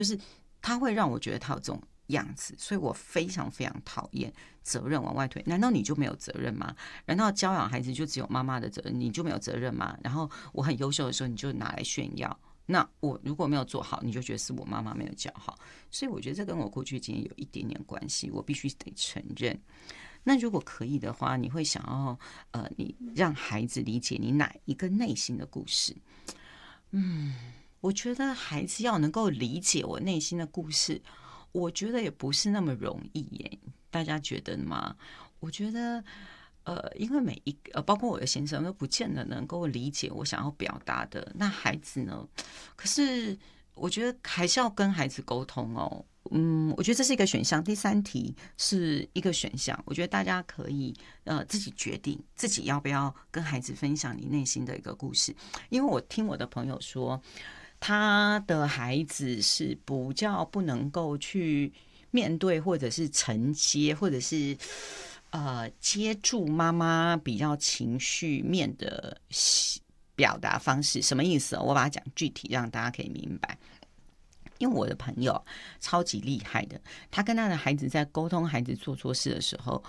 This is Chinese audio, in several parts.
就是他会让我觉得他有这种样子，所以我非常非常讨厌责任往外推。难道你就没有责任吗？难道教养孩子就只有妈妈的责任，你就没有责任吗？然后我很优秀的时候，你就拿来炫耀。那我如果没有做好，你就觉得是我妈妈没有教好，所以我觉得这跟我过去经验有一点点关系，我必须得承认。那如果可以的话，你会想要你让孩子理解你哪一个内心的故事？我觉得孩子要能够理解我内心的故事，我觉得也不是那么容易耶。大家觉得吗？我觉得，因为每一个包括我的先生都不见得能够理解我想要表达的。那孩子呢？可是我觉得还是要跟孩子沟通哦。我觉得这是一个选项。第三题是一个选项，我觉得大家可以自己决定自己要不要跟孩子分享你内心的一个故事。因为我听我的朋友说，他的孩子是比较不能够去面对，或者是承接，或者是接住妈妈比较情绪面的表达方式。什么意思？我把它讲具体，让大家可以明白。因为我的朋友超级厉害的，他跟他的孩子在沟通孩子做错事的时候，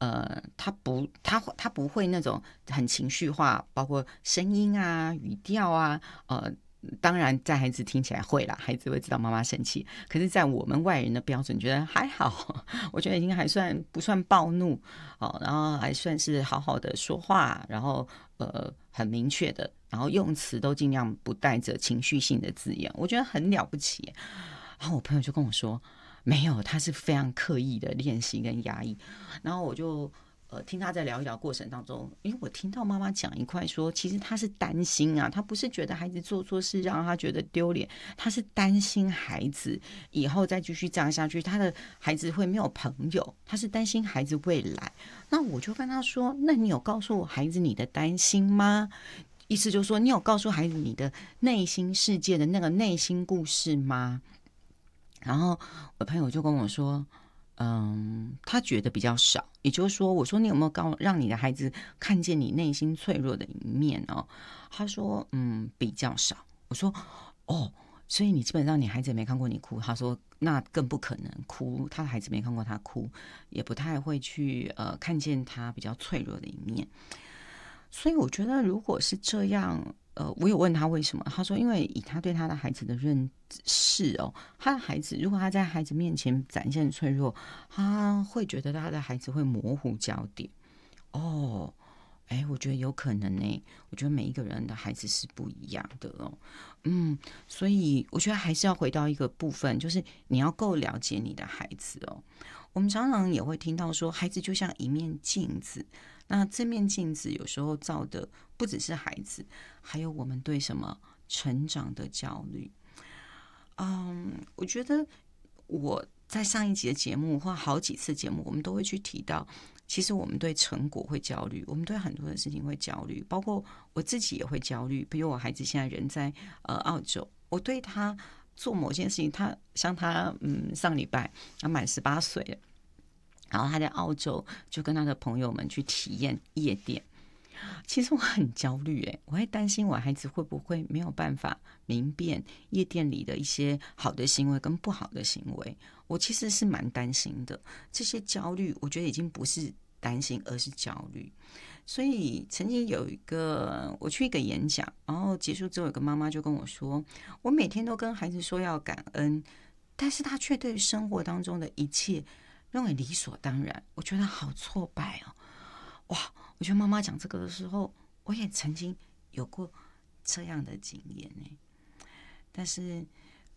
他不会那种很情绪化，包括声音啊、语调啊，当然在孩子听起来会啦，孩子会知道妈妈生气，可是在我们外人的标准觉得还好，我觉得已经还算不算暴怒哦，然后还算是好好的说话，然后很明确的，然后用词都尽量不带着情绪性的字眼，我觉得很了不起。然后我朋友就跟我说，没有，他是非常刻意的练习跟压抑。然后我就听他在聊一聊过程当中，因为我听到妈妈讲一块说，其实他是担心啊，他不是觉得孩子做错事让他觉得丢脸，他是担心孩子以后再继续这样下去，他的孩子会没有朋友，他是担心孩子未来。那我就跟他说，那你有告诉孩子你的担心吗？意思就是说，你有告诉孩子你的内心世界的那个内心故事吗？然后我朋友就跟我说，他觉得比较少。也就是说，我说你有没有让你的孩子看见你内心脆弱的一面哦？他说，比较少。我说，哦，所以你基本上你孩子也没看过你哭。他说，那更不可能哭，他的孩子没看过他哭，也不太会去看见他比较脆弱的一面。所以我觉得，如果是这样，我有问他为什么，他说，因为以他对他的孩子的认识哦，他的孩子如果他在孩子面前展现脆弱，他会觉得他的孩子会模糊焦点。哦，我觉得有可能呢。我觉得每一个人的孩子是不一样的哦。所以我觉得还是要回到一个部分，就是你要够了解你的孩子哦。我们常常也会听到说，孩子就像一面镜子，那这面镜子有时候照的不只是孩子，还有我们对什么成长的焦虑。我觉得我在上一集的节目或好几次节目，我们都会去提到，其实我们对成果会焦虑，我们对很多的事情会焦虑，包括我自己也会焦虑。比如我孩子现在人在澳洲，我对他做某件事情，像他上礼拜他满18岁了，然后他在澳洲就跟他的朋友们去体验夜店。其实我很焦虑，我会担心我孩子会不会没有办法明辨夜店里的一些好的行为跟不好的行为。我其实是蛮担心的，这些焦虑我觉得已经不是担心，而是焦虑。所以曾经有我去一个演讲，然后结束之后，有个妈妈就跟我说，我每天都跟孩子说要感恩，但是他却对生活当中的一切认为理所当然，我觉得好挫败哦。哇，我觉得妈妈讲这个的时候，我也曾经有过这样的经验呢。但是，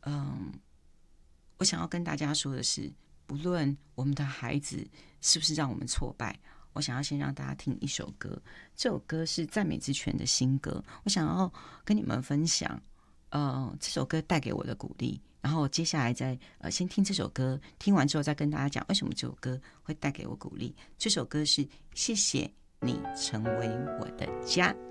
我想要跟大家说的是，不论我们的孩子是不是让我们挫败，我想要先让大家听一首歌。这首歌是赞美之泉的新歌，我想要跟你们分享，这首歌带给我的鼓励。然后接下来再先听这首歌，听完之后再跟大家讲为什么这首歌会带给我鼓励。这首歌是《谢谢你成为我的家》。